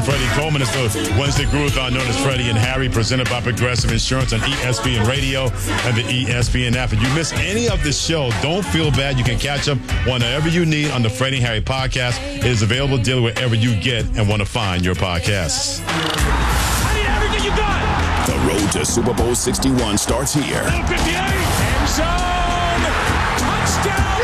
I'm Freddie Coleman. It's the Wednesday Groove-a-thon known as Freddie and Harry, presented by Progressive Insurance on ESPN Radio and the ESPN app. If you miss any of the show, don't feel bad. You can catch up whenever you need on the Freddie and Harry podcast. It is available daily wherever you get and want to find your podcasts. I need everything you got. The road to Super Bowl 61 starts here. 58, end zone, touchdown.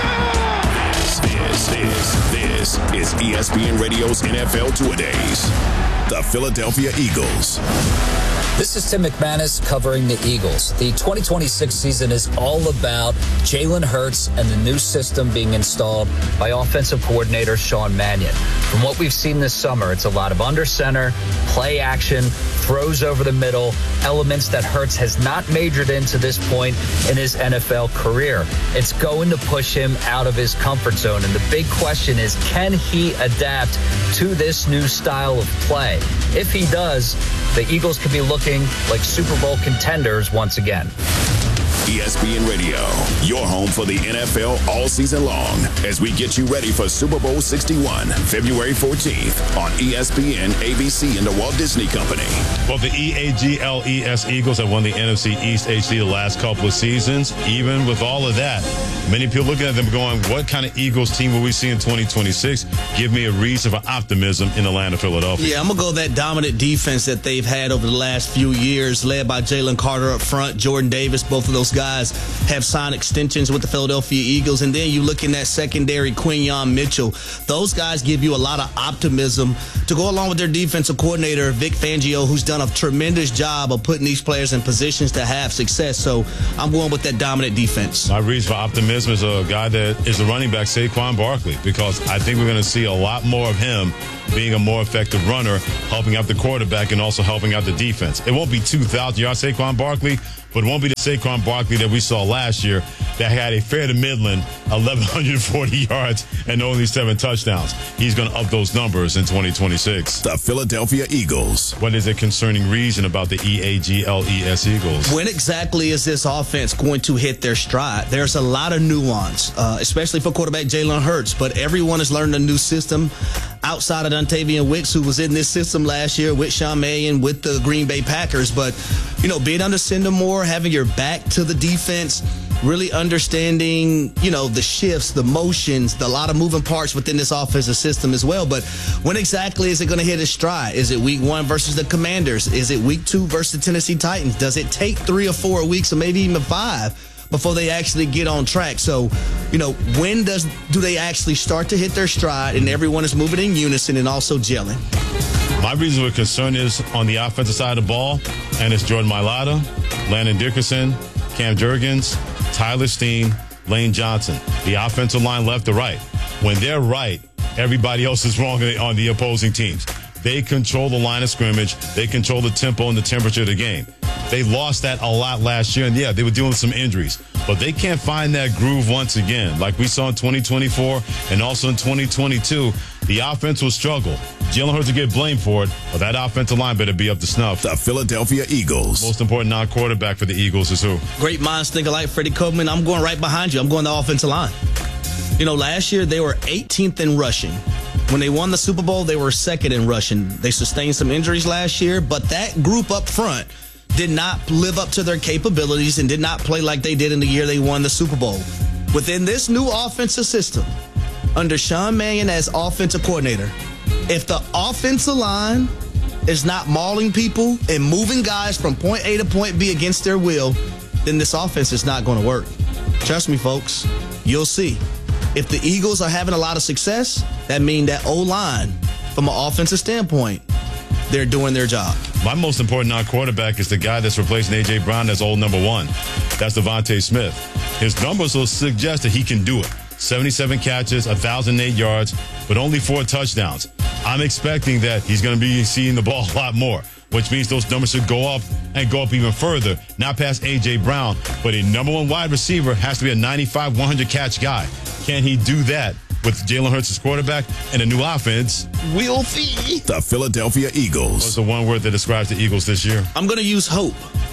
This is ESPN Radio's NFL Two-A-Days. The Philadelphia Eagles. This is Tim McManus covering the Eagles. The 2026 season is all about Jalen Hurts and the new system being installed by offensive coordinator Sean Mannion. From what we've seen this summer, it's a lot of under center, play action, throws over the middle, elements that Hurts has not majored in to this point in his NFL career. It's going to push him out of his comfort zone. And the big question is, can he adapt to this new style of play? If he does, the Eagles could be looking like Super Bowl contenders once again. ESPN Radio, your home for the NFL all season long, as we get you ready for Super Bowl 61, February 14th on ESPN, ABC, and the Walt Disney Company. Well, the EAGLES Eagles have won the NFC East HD the last couple of seasons. Even with all of that, many people looking at them going, what kind of Eagles team will we see in 2026? Give me a reason for optimism in Atlanta, Philadelphia. Yeah, I'm going to go that dominant defense that they've had over the last few years, led by Jalen Carter up front, Jordan Davis. Both of those guys have signed extensions with the Philadelphia Eagles. And then you look in that secondary, Quinyon Mitchell. Those guys give you a lot of optimism to go along with their defensive coordinator, Vic Fangio, who's done a tremendous job of putting these players in positions to have success. So I'm going with that dominant defense. My reason for optimism is a guy that is the running back, Saquon Barkley, because I think we're going to see a lot more of him being a more effective runner, helping out the quarterback and also helping out the defense. It won't be 2,000 yards Saquon Barkley, but it won't be the Saquon Barkley that we saw last year that had a fair to middling 1,140 yards and only 7 touchdowns. He's going to up those numbers in 2026. The Philadelphia Eagles. What is a concerning reason about the EAGLES Eagles? When exactly is this offense going to hit their stride? There's a lot of nuance, especially for quarterback Jalen Hurts, but everyone has learned a new system outside of Dontavian Wicks, who was in this system last year with Sean Mannion with the Green Bay Packers. But, you know, being under Syndamore, having your back to the defense, really understanding, you know, the shifts, the motions, a lot of moving parts within this offensive system as well. But when exactly is it going to hit its stride? Is it week 1 versus the Commanders? Is it week 2 versus the Tennessee Titans? Does it take 3 or 4 weeks or maybe even 5 before they actually get on track? So, you know, when do they actually start to hit their stride and everyone is moving in unison and also gelling? My reason for concern is on the offensive side of the ball, and it's Jordan Mailata, Landon Dickerson, Cam Jurgens, Tyler Steen, Lane Johnson. The offensive line left to right. When they're right, everybody else is wrong on the opposing teams. They control the line of scrimmage. They control the tempo and the temperature of the game. They lost that a lot last year, and yeah, they were dealing with some injuries. But they can't find that groove once again. Like we saw in 2024 and also in 2022, the offense will struggle. Jalen Hurts will get blamed for it, but that offensive line better be up to snuff. The Philadelphia Eagles. Most important non-quarterback for the Eagles is who? Great minds think alike, Freddie Coleman. I'm going right behind you. I'm going the offensive line. You know, last year they were 18th in rushing. When they won the Super Bowl, they were 2nd in rushing. They sustained some injuries last year, but that group up front did not live up to their capabilities and did not play like they did in the year they won the Super Bowl. Within this new offensive system, under Sean Mannion as offensive coordinator, if the offensive line is not mauling people and moving guys from point A to point B against their will, then this offense is not going to work. Trust me, folks, you'll see. If the Eagles are having a lot of success, that means that O-line, from an offensive standpoint, they're doing their job. My most important non-quarterback is the guy that's replacing A.J. Brown as old number 1. That's Devontae Smith. His numbers will suggest that he can do it. 77 catches, 1,008 yards, but only 4 touchdowns. I'm expecting that he's going to be seeing the ball a lot more, which means those numbers should go up and go up even further. Not past A.J. Brown, but a number 1 wide receiver has to be a 95, 100 catch guy. Can he do that with Jalen Hurts as quarterback and a new offense? We'll see. The Philadelphia Eagles. What's the one word that describes the Eagles this year? I'm going to use hope.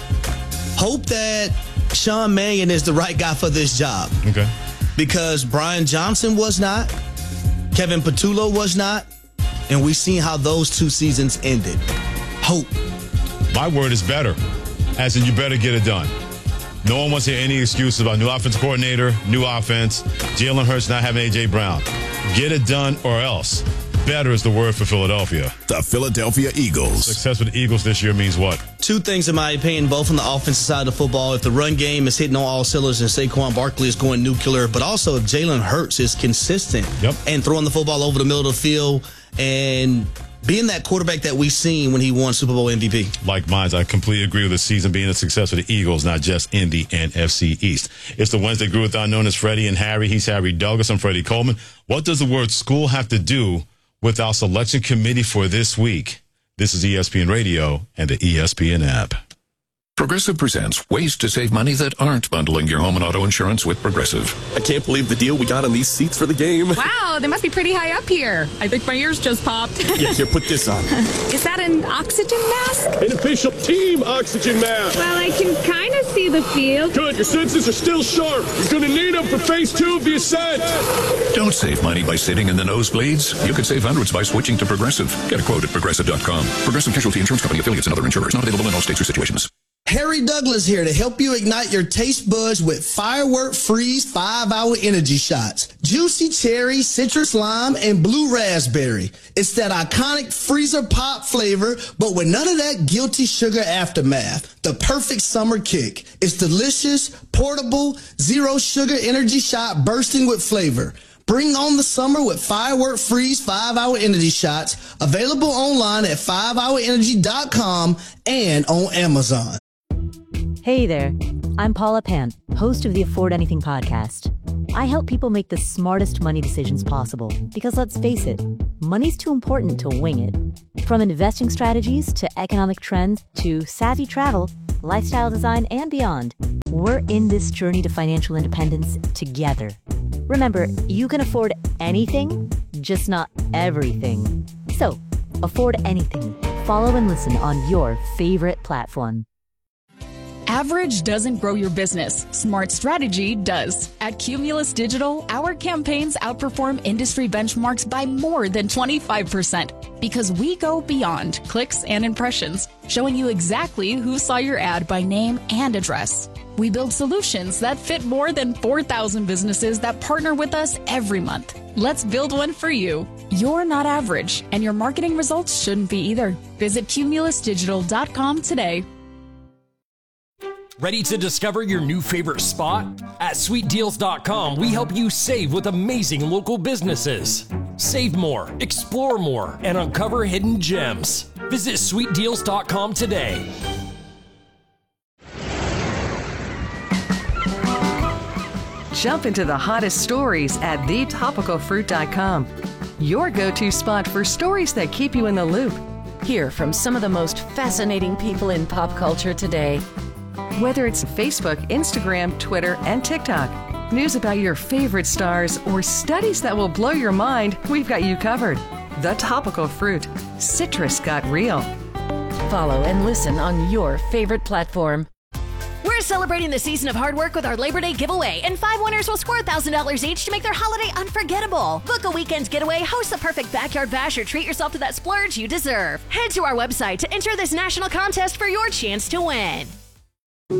Hope that Sean Mannion is the right guy for this job. Okay. Because Brian Johnson was not. Kevin Patullo was not. And we've seen how those 2 seasons ended. Hope. My word is better, as in you better get it done. No one wants to hear any excuses about new offensive coordinator, new offense, Jalen Hurts not having A.J. Brown. Get it done or else. Better is the word for Philadelphia. The Philadelphia Eagles. Success with the Eagles this year means what? 2 things, in my opinion, both on the offensive side of football. If the run game is hitting on all cylinders and Saquon Barkley is going nuclear, but also if Jalen Hurts is consistent and throwing the football over the middle of the field and being that quarterback that we've seen when he won Super Bowl MVP. Like mine, I completely agree with the season being a success for the Eagles, not just in the NFC East. It's the Wednesday Groove-a-thon known as Freddie and Harry. He's Harry Douglas. I'm Freddie Coleman. What does the word school have to do with our selection committee for this week? This is ESPN Radio and the ESPN app. Progressive presents ways to save money that aren't bundling your home and auto insurance with Progressive. I can't believe the deal we got on these seats for the game. Wow, they must be pretty high up here. I think my ears just popped. Yeah, here, put this on. Is that an oxygen mask? An official team oxygen mask. Well, I can kind of see the field. Good, your senses are still sharp. You're going to need them for phase 2 of the ascent. Don't save money by sitting in the nosebleeds. You could save hundreds by switching to Progressive. Get a quote at Progressive.com. Progressive Casualty Insurance Company, affiliates, and other insurers. Not available in all states or situations. Harry Douglas here to help you ignite your taste buds with Firework Freeze 5-hour energy shots. Juicy cherry, citrus lime, and blue raspberry. It's that iconic freezer pop flavor, but with none of that guilty sugar aftermath. The perfect summer kick. It's delicious, portable, zero sugar energy shot bursting with flavor. Bring on the summer with Firework Freeze 5-hour energy shots. Available online at 5hourenergy.com and on Amazon. Hey there, I'm Paula Pant, host of the Afford Anything podcast. I help people make the smartest money decisions possible because let's face it, money's too important to wing it. From investing strategies to economic trends to savvy travel, lifestyle design, and beyond, we're in this journey to financial independence together. Remember, you can afford anything, just not everything. So, afford anything. Follow and listen on your favorite platform. Average doesn't grow your business. Smart strategy does. At Cumulus Digital, our campaigns outperform industry benchmarks by more than 25% because we go beyond clicks and impressions, showing you exactly who saw your ad by name and address. We build solutions that fit more than 4,000 businesses that partner with us every month. Let's build one for you. You're not average, and your marketing results shouldn't be either. Visit cumulusdigital.com today. Ready to discover your new favorite spot? At sweetdeals.com, we help you save with amazing local businesses. Save more, explore more, and uncover hidden gems. Visit sweetdeals.com today. Jump into the hottest stories at thetopicalfruit.com. Your go-to spot for stories that keep you in the loop. Hear from some of the most fascinating people in pop culture today. Whether it's Facebook, Instagram, Twitter, and TikTok, news about your favorite stars, or studies that will blow your mind, we've got you covered. The Topical Fruit. Citrus got real. Follow and listen on your favorite platform. We're celebrating the season of hard work with our Labor Day giveaway, and 5 winners will score $1,000 each to make their holiday unforgettable. Book a weekend getaway, host the perfect backyard bash, or treat yourself to that splurge you deserve. Head to our website to enter this national contest for your chance to win.